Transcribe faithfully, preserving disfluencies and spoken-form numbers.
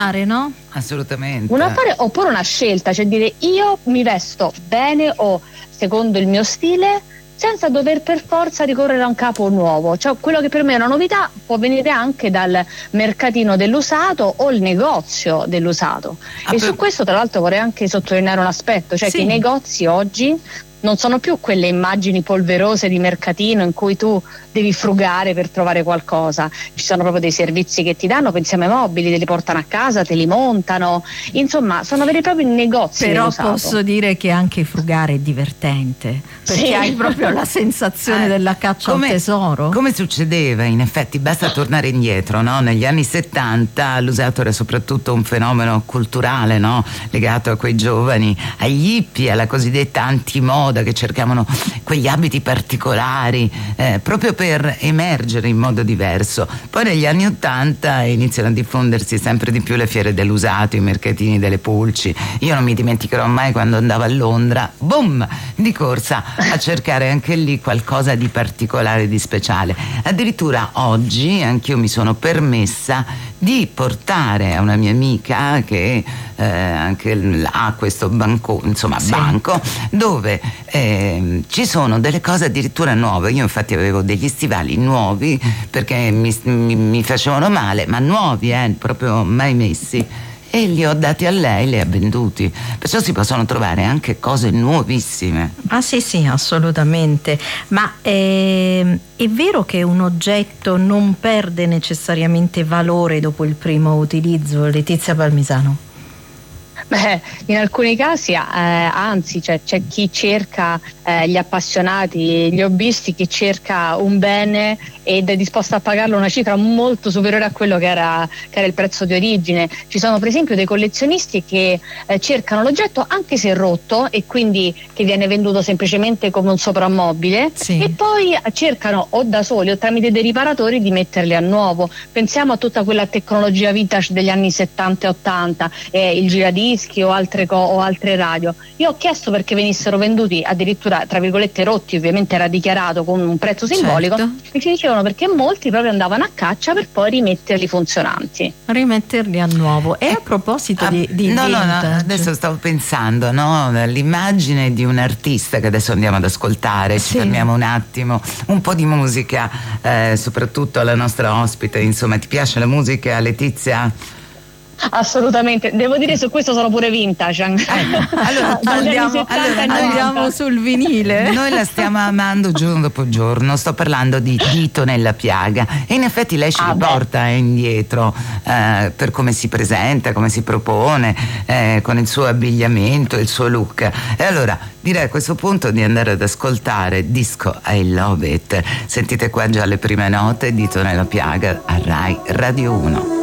no? Assolutamente. Un affare oppure una scelta, cioè dire io mi vesto bene o secondo il mio stile senza dover per forza ricorrere a un capo nuovo. Cioè quello che per me è una novità può venire anche dal mercatino dell'usato o il negozio dell'usato. Ah, e per... su questo tra l'altro vorrei anche sottolineare un aspetto, cioè sì. che i negozi oggi non sono più quelle immagini polverose di mercatino in cui tu devi frugare per trovare qualcosa. Ci sono proprio dei servizi che ti danno, pensiamo ai mobili, te li portano a casa, te li montano, insomma sono veri e propri negozi. Però dell'usato. Posso dire che anche frugare è divertente, perché sì. hai proprio la sensazione eh, della caccia come, al tesoro. Come succedeva in effetti, basta tornare indietro, no? Negli anni settanta l'usato era soprattutto un fenomeno culturale, no? Legato a quei giovani, agli hippie, alla cosiddetta antimoda, che cercavano quegli abiti particolari eh, proprio per emergere in modo diverso. Poi negli anni ottanta iniziano a diffondersi sempre di più le fiere dell'usato, i mercatini delle pulci. Io non mi dimenticherò mai quando andavo a Londra, boom, di corsa a cercare anche lì qualcosa di particolare, di speciale. Addirittura oggi anch'io mi sono permessa di portare a una mia amica che eh, anche ha questo banco, insomma sì. banco, dove eh, ci sono delle cose addirittura nuove. Io infatti avevo degli stivali nuovi perché mi, mi, mi facevano male, ma nuovi, eh, proprio mai messi, e li ho dati a lei, li ha venduti. Perciò si possono trovare anche cose nuovissime. Ah sì sì, assolutamente. Ma eh, è vero che un oggetto non perde necessariamente valore dopo il primo utilizzo, Letizia Palmisano? Beh, in alcuni casi eh, anzi cioè, c'è chi cerca, eh, gli appassionati, gli hobbisti, chi cerca un bene ed è disposto a pagarlo una cifra molto superiore a quello che era, che era il prezzo di origine. Ci sono per esempio dei collezionisti che eh, cercano l'oggetto anche se rotto e quindi che viene venduto semplicemente come un soprammobile sì. e poi cercano o da soli o tramite dei riparatori di metterli a nuovo. Pensiamo a tutta quella tecnologia vintage degli anni settanta e ottanta, eh, il giradischi o altre, co- o altre radio. Io ho chiesto perché venissero venduti addirittura tra virgolette rotti, ovviamente era dichiarato con un prezzo simbolico, certo. e ci dicevano perché molti proprio andavano a caccia per poi rimetterli funzionanti, rimetterli a nuovo. E a proposito ah, di, di no, no, no, adesso stavo pensando, no, l'immagine di un artista che adesso andiamo ad ascoltare, sì. ci fermiamo un attimo, un po' di musica, eh, soprattutto alla nostra ospite. Insomma, ti piace la musica, Letizia? Assolutamente, devo dire su questo sono pure vintage. Ecco, allora, andiamo, allora andiamo sul vinile. Noi la stiamo amando giorno dopo giorno. Sto parlando di Dito nella piaga e in effetti lei ci ah riporta beh. indietro eh, per come si presenta, come si propone, eh, con il suo abbigliamento, il suo look. E allora direi a questo punto di andare ad ascoltare Disco I Love It. Sentite qua già le prime note, Dito nella piaga a Rai Radio uno.